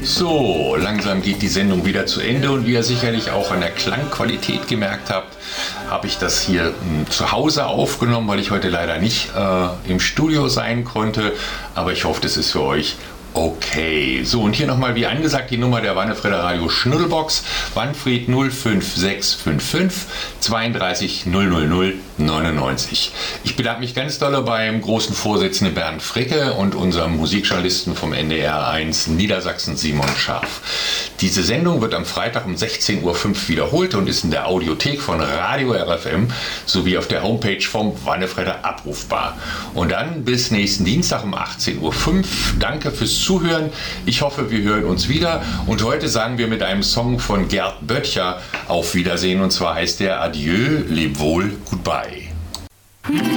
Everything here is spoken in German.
So, langsam geht die Sendung wieder zu Ende und wie ihr sicherlich auch an der Klangqualität gemerkt habt, habe ich das hier zu Hause aufgenommen, weil ich heute leider nicht im Studio sein konnte, aber ich hoffe, das ist für euch okay. So, und hier nochmal wie angesagt die Nummer der Wannefreder Radio Schnuddelbox, Wanfried 05655 32 000 99. Ich bedanke mich ganz doll beim großen Vorsitzenden Bernd Fricke und unserem Musikjournalisten vom NDR 1 Niedersachsen Simon Scharf. Diese Sendung wird am Freitag um 16:05 Uhr wiederholt und ist in der Audiothek von Radio RFM sowie auf der Homepage vom Wannefreder abrufbar. Und dann bis nächsten Dienstag um 18:05 Uhr. Danke fürs Zuhören. Ich hoffe, wir hören uns wieder. Und heute sagen wir mit einem Song von Gerd Böttcher auf Wiedersehen. Und zwar heißt der Adieu, leb wohl, goodbye.